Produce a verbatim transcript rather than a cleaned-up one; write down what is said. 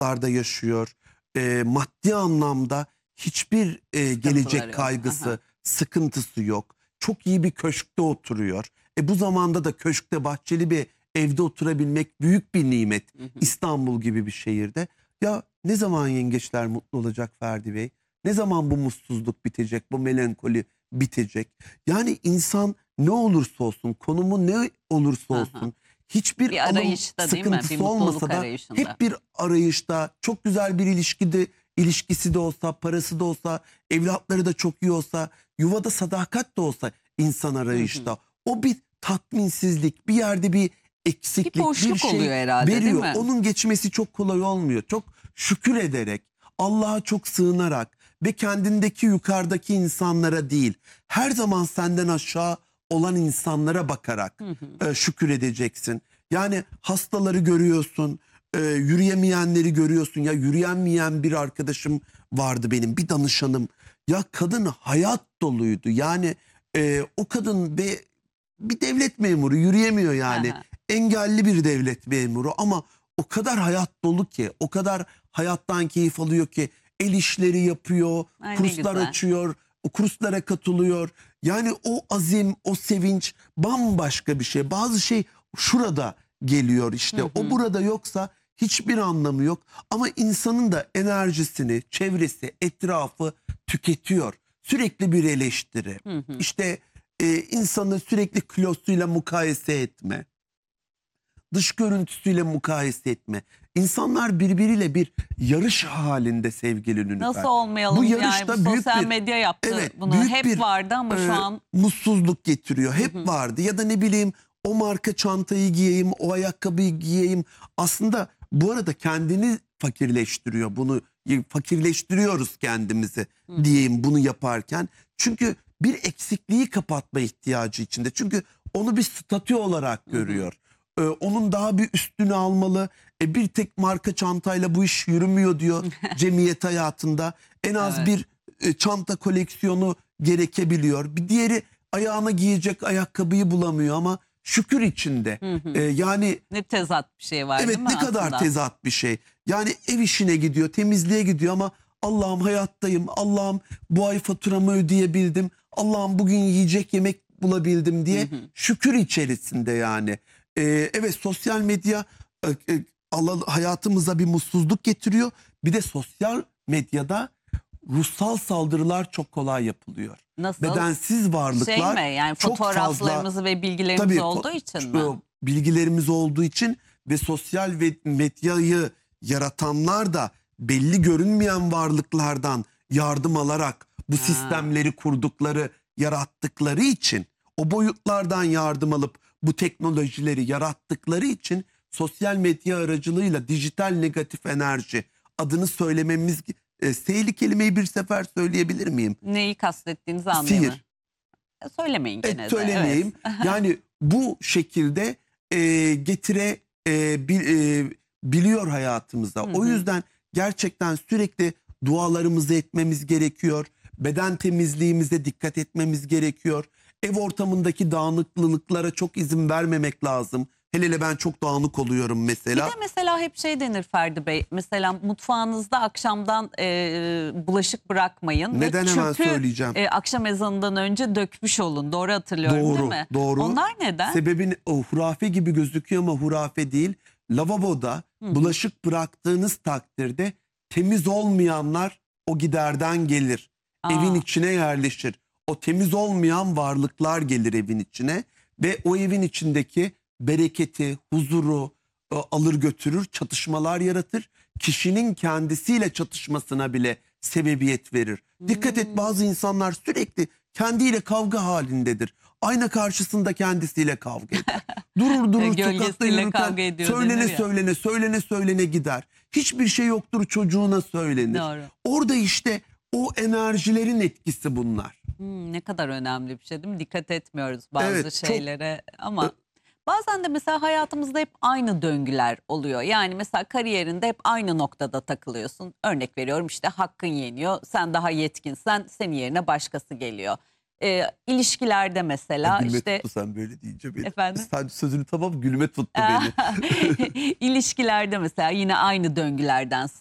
rahatlıklarda yaşıyor. E, maddi anlamda hiçbir e, gelecek Sıkıntıları yok. kaygısı, Aha. sıkıntısı yok. Çok iyi bir köşkte oturuyor. E bu zamanda da köşkte, bahçeli bir evde oturabilmek büyük bir nimet. Hı hı. İstanbul gibi bir şehirde. Ya ne zaman yengeçler mutlu olacak Ferdi Bey? Ne zaman bu mutsuzluk bitecek, bu melankoli bitecek? Yani insan ne olursa olsun, konumu ne olursa Aha. olsun, hiçbir Bir alım arayışta değil mi? Bir sıkıntısı mutluluk olmasa da arayışında. hep bir arayışta, çok güzel bir ilişkide, ilişkisi de olsa, parası da olsa, evlatları da çok iyi olsa, yuvada sadakat de olsa insan Hı hı. arayışta. O bir tatminsizlik, bir yerde bir Bir eksiklik, bir boşluk şey oluyor herhalde değil veriyor. mi? Onun geçmesi çok kolay olmuyor. Çok şükür ederek, Allah'a çok sığınarak ve kendindeki yukarıdaki insanlara değil, her zaman senden aşağı olan insanlara bakarak Hı hı. e, şükür edeceksin. Yani hastaları görüyorsun, e, yürüyemeyenleri görüyorsun. Ya yürüyemeyen bir arkadaşım vardı benim, bir danışanım. Ya kadın hayat doluydu. Yani e, o kadın be, bir devlet memuru, yürüyemiyor yani. Aha. Engelli bir devlet memuru ama o kadar hayat dolu ki, o kadar hayattan keyif alıyor ki, el işleri yapıyor, Ay ne kurslar güzel. açıyor, o kurslara katılıyor. Yani o azim, o sevinç bambaşka bir şey. Bazı şey şurada geliyor işte. Hı O hı. burada yoksa hiçbir anlamı yok. Ama insanın da enerjisini, çevresi, etrafı tüketiyor. Sürekli bir eleştiri. Hı hı. İşte e, insanı sürekli kilosuyla mukayese etme, dış görüntüsüyle mukayese etme. İnsanlar birbiriyle bir yarış halinde sevgili Nasıl Nilüfer. Bu olmayalım yani, bu yarışta büyük sosyal bir, medya yaptı evet, bunu. büyük Hep bir vardı ama şu e, an. mutsuzluk getiriyor. Hı Hep hı. vardı ya da ne bileyim o marka çantayı giyeyim, o ayakkabıyı giyeyim. Aslında bu arada kendini fakirleştiriyor. Bunu fakirleştiriyoruz kendimizi Hı hı. diyeyim bunu yaparken. Çünkü bir eksikliği kapatma ihtiyacı içinde. Çünkü onu bir statü olarak Hı hı. görüyor. Ee, onun daha bir üstünü almalı. E, bir tek marka çantayla bu iş yürümüyor diyor cemiyet hayatında. En az Evet. bir e, çanta koleksiyonu gerekebiliyor. Bir diğeri ayağına giyecek ayakkabıyı bulamıyor ama şükür içinde. Hı E, hı. yani Ne tezat bir şey var değil evet, mi ne kadar aslında? tezat bir şey. Yani ev işine gidiyor, temizliğe gidiyor ama Allah'ım hayattayım. Allah'ım bu ay faturamı ödeyebildim. Allah'ım bugün yiyecek yemek bulabildim Hı diye hı. şükür içerisinde yani. Ee, evet, sosyal medya e, e, ala- hayatımıza bir mutsuzluk getiriyor. Bir de sosyal medyada ruhsal saldırılar çok kolay yapılıyor. Nasıl? Bedensiz Şey varlıklar mi yani, çok fazla. fotoğraflarımız ve bilgilerimiz Tabii olduğu fo- için ç- mi? e, bilgilerimiz olduğu için ve sosyal ve medyayı yaratanlar da belli görünmeyen varlıklardan yardım alarak bu Ha. sistemleri kurdukları, yarattıkları için, o boyutlardan yardım alıp bu teknolojileri yarattıkları için sosyal medya aracılığıyla dijital negatif enerji adını söylememiz, e, seyli kelimeyi bir sefer söyleyebilir miyim? Neyi kastettiğinizi anlayamadım. Sihir. E, Söylemeyin Evet, gene de. Evet. söylemeyeyim. Yani bu şekilde e, getire e, bil- e, biliyor hayatımıza. Hı O hı. yüzden gerçekten sürekli dualarımızı etmemiz gerekiyor. Beden temizliğimize dikkat etmemiz gerekiyor. Ev ortamındaki dağınıklılıklara çok izin vermemek lazım. Hele hele ben çok dağınık oluyorum Bir de mesela. mesela hep şey denir Ferdi Bey. Mesela mutfağınızda akşamdan e, bulaşık bırakmayın ve Neden, hemen çöpü söyleyeceğim. e, akşam ezanından önce dökmüş olun. Doğru hatırlıyorum değil Doğru, mi? doğru. Onlar neden? Sebebin o hurafe gibi gözüküyor ama hurafe değil. Lavaboda Hı hı. bulaşık bıraktığınız takdirde temiz olmayanlar o giderden gelir. Evin Aa, içine yerleşir. O temiz olmayan varlıklar gelir evin içine ve o evin içindeki bereketi, huzuru e, alır götürür, çatışmalar yaratır. Kişinin kendisiyle çatışmasına bile sebebiyet verir. Dikkat et, hmm. bazı insanlar sürekli kendiyle kavga halindedir. Ayna karşısında kendisiyle kavga eder. Durur E, durur sokakta Gölgesiyle yürürken kavga ediyor denir söylene ya. söylene söylene söylene gider. Hiçbir şey yoktur, çocuğuna söylenir. Doğru. Orada işte o enerjilerin etkisi bunlar. Hmm, ne kadar önemli bir şey değil mi? Dikkat etmiyoruz bazı Evet, çok şeylere e, ama bazen de mesela hayatımızda hep aynı döngüler oluyor. Yani mesela kariyerinde hep aynı noktada takılıyorsun. Örnek veriyorum, işte hakkın yeniyor. Sen daha yetkinsen, senin yerine başkası geliyor. e, ilişkilerde mesela Gülme işte tuttu sen böyle deyince beni. efendim Sen sözünü tamam, gülme tuttu beni. ilişkilerde mesela yine aynı döngülerden